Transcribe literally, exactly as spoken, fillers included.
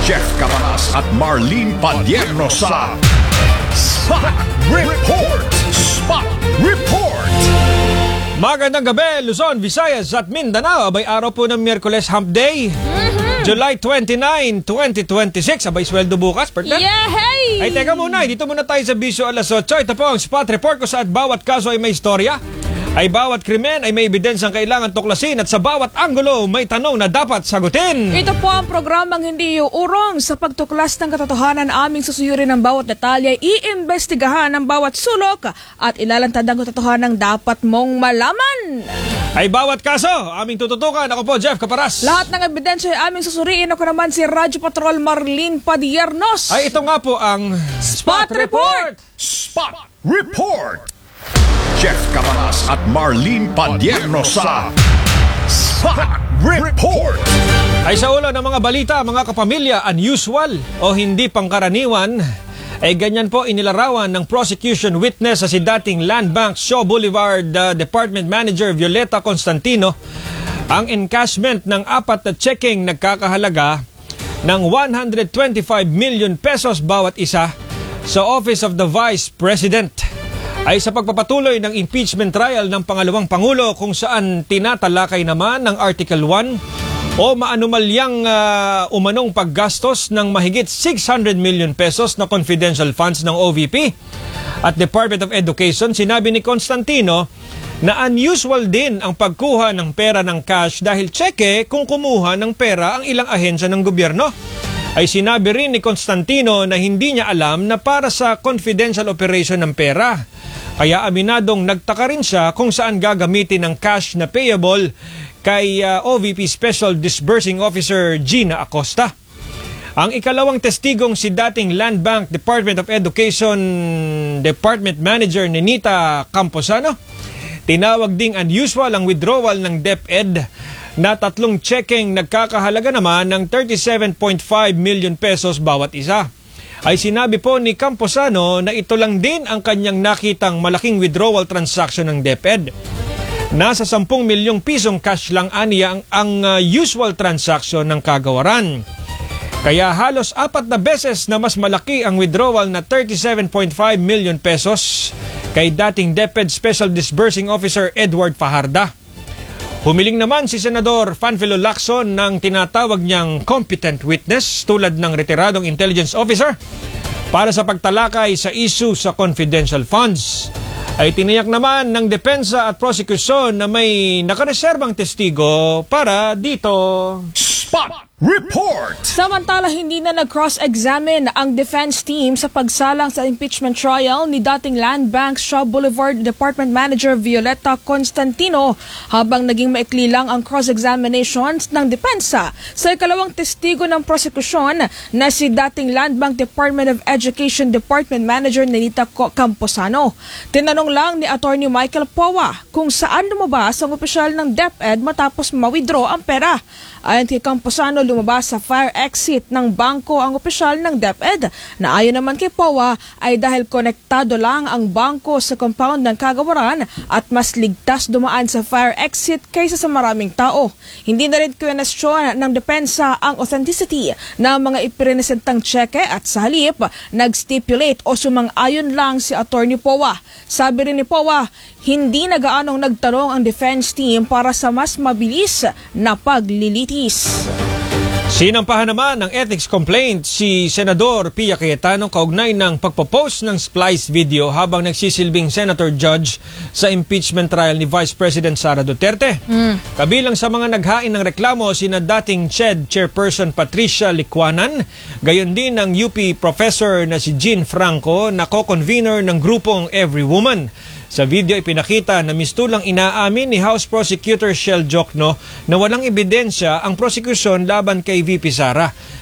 Jeff Cabanas at Marlene Padierno sa Spot Report! Spot Report! Magandang gabi, Luzon, Visayas at Mindanao. Abay araw po ng Miyerkules Hump Day. Mm-hmm. July twenty-ninth, twenty twenty-six. Abay sweldo bukas, partner. Yeah, hey! Ay, teka muna. Dito muna tayo sa Bisyo alas otso. Ito po ang Spot Report kung saan bawat kaso ay may istorya. Ay bawat krimen ay may ebidensyang kailangan tuklasin at sa bawat anggulo may tanong na dapat sagutin. Ito po ang programang hindi uurong sa pagtuklas ng katotohanan. Aming susuyurin ng bawat detalye, iimbestigahan ng bawat sulok at ilalantad ang katotohanan dapat mong malaman. Ay bawat kaso, aming tututukan. Ako po, Jeff Caparas. Lahat ng ebidensya ay aming susuriin. Ako naman si Radyo Patrol Marlene Padiernos. Ay ito nga po ang Spot Report! Spot Report! Jeff Cabanas at Marlene Padierno sa Spot Report! Ay sa ulo ng mga balita, mga kapamilya, unusual o hindi pangkaraniwan, ay ganyan po inilarawan ng prosecution witness sa si dating Land Bank Shaw Boulevard uh, Department Manager Violeta Constantino ang encashment ng apat na checking nagkakahalaga ng one hundred twenty-five million pesos bawat isa sa Office of the Vice President. Ay sa pagpapatuloy ng impeachment trial ng pangalawang Pangulo kung saan tinatalakay naman ng Article one o maanumalyang uh, umanong paggastos ng mahigit six hundred million pesos na confidential funds ng O V P at Department of Education. Sinabi ni Constantino na unusual din ang pagkuha ng pera ng cash dahil tseke kung kumuha ng pera ang ilang ahensya ng gobyerno. Ay sinabi rin ni Constantino na hindi niya alam na para sa confidential operation ng pera. Kaya aminadong nagtaka rin siya kung saan gagamitin ng cash na payable kay uh, O V P Special Disbursing Officer Gina Acosta. Ang ikalawang testigong si dating Land Bank Department of Education Department Manager Nenita Camposano, tinawag ding unusual ang withdrawal ng DepEd na tatlong checking nagkakahalaga naman ng thirty-seven point five million pesos bawat isa. Ay sinabi po ni Camposano na ito lang din ang kanyang nakitang malaking withdrawal transaction ng DepEd. Nasa ten milyong pisong cash lang aniya ang, ang uh, usual transaction ng kagawaran. Kaya halos apat na beses na mas malaki ang withdrawal na thirty-seven point five million pesos kay dating DepEd Special Disbursing Officer Edward Fajarda. Humiling naman si Senador Panfilo Lacson ng tinatawag niyang competent witness tulad ng retiradong intelligence officer para sa pagtalakay sa issue sa confidential funds. Ay tiniyak naman ng depensa at prosecution na may nakareserbang testigo para dito. Spot Report! Samantala, hindi na nag-cross-examine ang defense team sa pagsalang sa impeachment trial ni dating Land Bank Shaw Boulevard Department Manager Violeta Constantino habang naging maikli lang ang cross-examinations ng depensa sa ikalawang testigo ng prosekusyon na si dating Land Bank Department of Education Department Manager Nenita Camposano. Tinanong lang ni Attorney Michael Powa kung saan lumabas ang opisyal ng DepEd matapos ma-withdraw ang pera. Ayon kay Camposano, lumabas sa fire exit ng bangko ang opisyal ng DepEd na ayon naman kay Powa ay dahil konektado lang ang bangko sa compound ng kagawaran at mas ligtas dumaan sa fire exit kaysa sa maraming tao. Hindi na rin kwenestyon ng depensa ang authenticity ng mga ipirenesentang tseke at sa halip nag-stipulate o sumang-ayon lang si Attorney Powa. Sabi rin ni Powa, hindi na gaanong nagtanong ang defense team para sa mas mabilis na paglilitis. Sinampahan naman ng ethics complaint si Senador Pia Cayetano kaugnay ng pagpo-post ng splice video habang nagsisilbing senator judge sa impeachment trial ni Vice President Sara Duterte. Mm. Kabilang sa mga naghain ng reklamo sina dating C H E D Chairperson Patricia Licuanan, gayon din ng U P professor na si Jean Franco na co-convener ng grupong Every Woman. Sa video ipinakita na mistulang inaamin ni House Prosecutor Shell Jokno na walang ebidensya ang prosekusyon laban kay V P Sara.